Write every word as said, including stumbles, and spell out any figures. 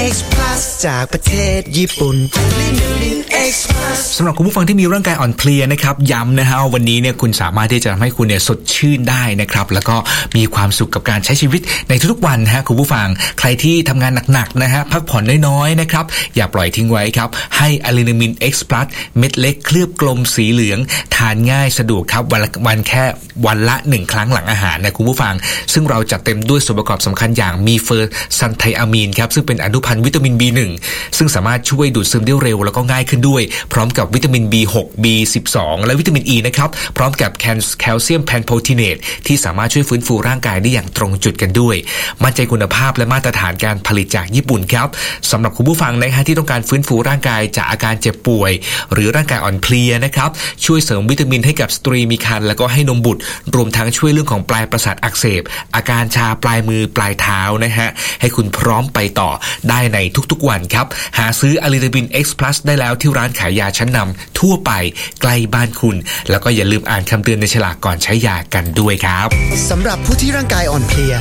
X Plus จากประเทศญี่ปุ่นวิตามิน X Plus สำหรับคุณผู้ฟังที่มีร่างกายอ่อนเพลียนะครับย้ำนะฮะวันนี้เนี่ยคุณสามารถที่จะทำให้คุณเนี่ยสดชื่นได้นะครับแล้วก็มีความสุขกับการใช้ชีวิตในทุกๆวันนะฮะคุณผู้ฟังใครที่ทำงานหนักๆนะฮะพักผ่อนน้อยๆนะครับอย่าปล่อยทิ้งไว้ครับให้อะลีนามิน X Plus เม็ดเล็กเคลือบกลมสีเหลืองทานง่ายสะดวกครับวันละวันแค่วันละหนึ่งครั้งหลังอาหารนะคุณผู้ฟังซึ่งเราจัดเต็มด้วยส่วนประกอบสำคัญอย่างมีเฟอร์ซันไทอะมีนครับซึ่งเป็นอนุพันธ์วิตามิน บี หนึ่ง ซึ่งสามารถช่วยดูดซึมได้เร็วแล้วก็ง่ายขึ้นด้วยพร้อมกับวิตามิน บี หก บี สิบสอง และวิตามิน E นะครับพร้อมกับแคลเซียมแพนโพทิเนตที่สามารถช่วยฟื้นฟูร่างกายได้อย่างตรงจุดกันด้วยมั่นใจคุณภาพและมาตรฐานการผลิตจากญี่ปุ่นครับสำหรับคุณผู้ฟังนะฮะที่ต้องการฟื้นฟูร่างกายจากอาการเจ็บป่วยหรือร่างกายอ่อนเพลียนะครับช่วยเสริมวิตามินให้กับสตรีมีครรภ์แล้วก็ให้นมบุตรรวมทั้งช่วยเรื่องของปลายประสาทอักเสบอาการชาปลายมือปลายเท้านะฮะให้คุณพร้อมไปต่อได้ในทุกๆวันครับหาซื้ออะลีนามิน X Plus ได้แล้วที่ร้านขายยาชั้นนำทั่วไปใกล้บ้านคุณแล้วก็อย่าลืมอ่านคำเตือนในฉลากก่อนใช้ยากันด้วยครับสำหรับผู้ที่ร่างกายอ่อนเพลีย